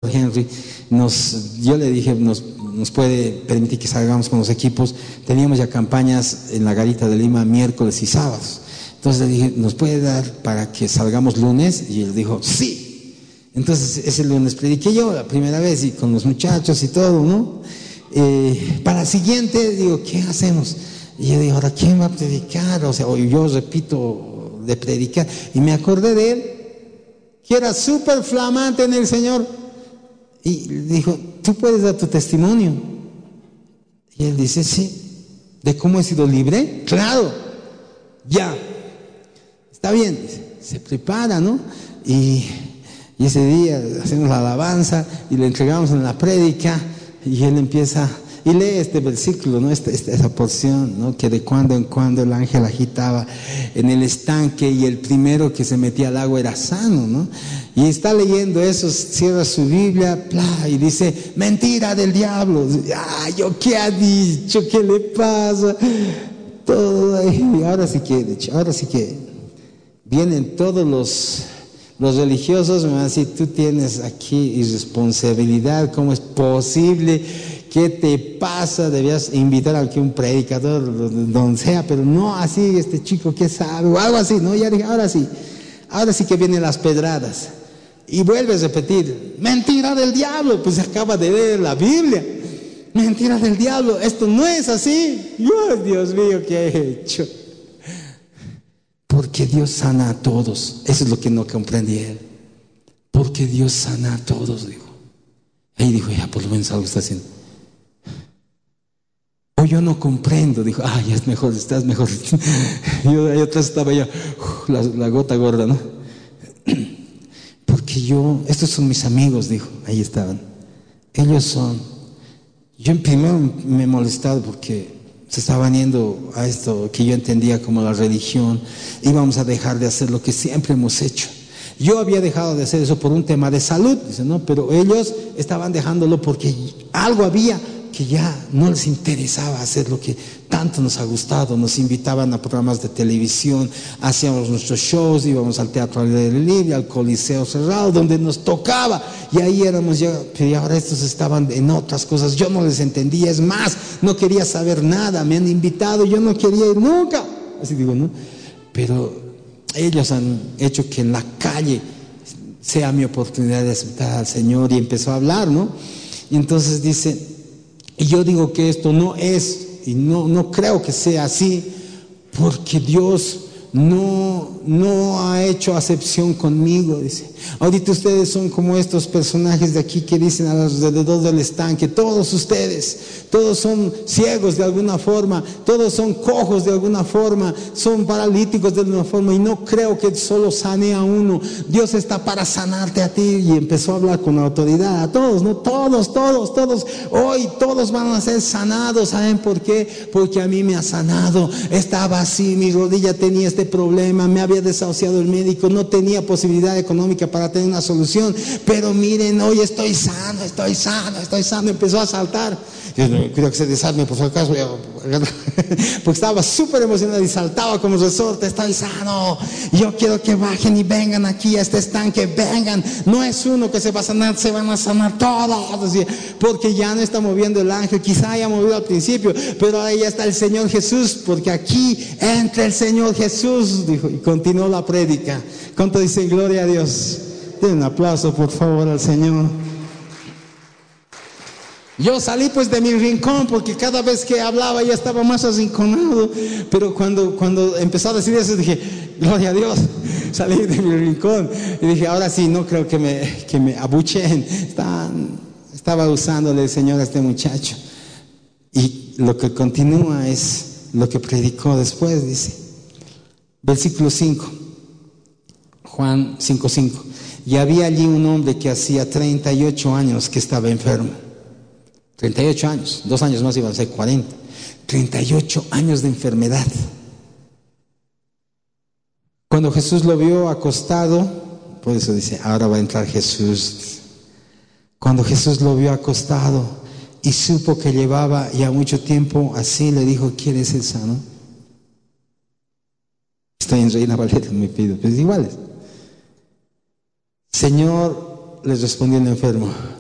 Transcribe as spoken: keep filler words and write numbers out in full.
Henry, nos, yo le dije, nos, nos puede permitir que salgamos con los equipos. Teníamos ya campañas en la Garita de Lima miércoles y sábados. Entonces le dije, ¿nos puede dar para que salgamos lunes? Y él dijo, sí. Entonces ese lunes prediqué yo la primera vez y con los muchachos y todo, ¿no? Eh, para el siguiente, digo, ¿qué hacemos? Y yo digo, ¿ahora quién va a predicar? O sea, o yo repito de predicar. Y me acordé de él, que era súper flamante en el Señor. Y dijo, ¿tú puedes dar tu testimonio? Y él dice, sí. ¿De cómo he sido libre? Claro. Ya. Está bien. Se prepara, ¿no? Y, y ese día hacemos la alabanza y le entregamos en la prédica. Y él empieza, y lee este versículo, ¿no? Esta, esta, esa porción, ¿no? Que de cuando en cuando el ángel agitaba en el estanque y el primero que se metía al agua era sano, ¿no? Y está leyendo eso, cierra su Biblia, bla, y dice, mentira del diablo. Ay, ¿yo qué ha dicho? ¿Qué le pasa? Todo ahí. Y ahora sí que, de hecho, ahora sí que vienen todos los... Los religiosos me van a decir, tú tienes aquí irresponsabilidad, ¿cómo es posible? ¿Qué te pasa? Debías invitar a que un predicador, donde sea, pero no así, este chico, ¿qué sabe? O algo así, ¿no? Ya dije, ahora sí, ahora sí que vienen las pedradas. Y vuelve a repetir, mentira del diablo, pues acaba de leer la Biblia. Mentira del diablo, esto no es así. ¡Oh, Dios mío, qué he hecho! Porque Dios sana a todos. Eso es lo que no comprendí él. Porque Dios sana a todos, dijo. Ahí dijo, ya por lo menos algo está haciendo. O yo no comprendo, dijo, ah, ya es mejor, estás mejor. Yo ahí atrás estaba ya, uh, la, la gota gorda, ¿no? Porque yo, estos son mis amigos, dijo, ahí estaban. Ellos son. Yo primero me he molestado porque se estaban yendo a esto que yo entendía como la religión. Íbamos a dejar de hacer lo que siempre hemos hecho. Yo había dejado de hacer eso por un tema de salud, dice, ¿no? Pero ellos estaban dejándolo porque algo había que ya no les interesaba hacer lo que tanto nos ha gustado. Nos invitaban a programas de televisión, hacíamos nuestros shows, íbamos al Teatro al aire libre, al Coliseo Cerrado, donde nos tocaba, y ahí éramos ya, pero ahora estos estaban en otras cosas. Yo no les entendía, es más, no quería saber nada. Me han invitado, yo no quería ir nunca, así digo, ¿no? Pero ellos han hecho que en la calle sea mi oportunidad de aceptar al Señor. Y empezó a hablar, ¿no? Y entonces dice, y yo digo que esto no es, y no, no creo que sea así, porque Dios no, no ha hecho acepción conmigo, dice. Ahorita ustedes son como estos personajes de aquí que dicen alrededor del estanque, todos ustedes, todos son ciegos de alguna forma, todos son cojos de alguna forma, son paralíticos de alguna forma, y no creo que solo sane a uno. Dios está para sanarte a ti. Y empezó a hablar con autoridad a todos, no todos, todos, todos, hoy todos van a ser sanados. ¿Saben por qué? Porque a mí me ha sanado. Estaba así, mi rodilla tenía este problema, me había desahuciado el médico, no tenía posibilidad económica para tener una solución, pero miren, hoy estoy sano, estoy sano, estoy sano. Empezó a saltar. Yo creo que se desarme por si acaso, porque estaba súper emocionado y saltaba como resorte. Estoy sano, yo quiero que bajen y vengan aquí a este estanque, vengan. No es uno que se va a sanar, se van a sanar todos, porque ya no está moviendo el ángel. Quizá haya movido al principio, pero ahí ya está el Señor Jesús, porque aquí entra el Señor Jesús, dijo, y continuó la prédica. ¿Cuánto dicen gloria a Dios? Den un aplauso por favor al Señor. Yo salí pues de mi rincón, porque cada vez que hablaba ya estaba más arrinconado. Pero cuando, cuando empezó a decir eso, dije, gloria a Dios. Salí de mi rincón y dije, ahora sí, no creo que me, que me abucheen. Estaban, estaba usándole el Señor a este muchacho. Y lo que continúa es lo que predicó después, dice. Versículo cinco. Juan cinco cinco. Y había allí un hombre que hacía treinta y ocho años que estaba enfermo. treinta y ocho años, dos años más iban a ser cuarenta. treinta y ocho años de enfermedad. Cuando Jesús lo vio acostado, por eso dice, ahora va a entrar Jesús. Cuando Jesús lo vio acostado y supo que llevaba ya mucho tiempo así, le dijo, ¿quieres ser sano? Estoy en Reina Valera, me pido, pues iguales. Señor, les respondió el enfermo,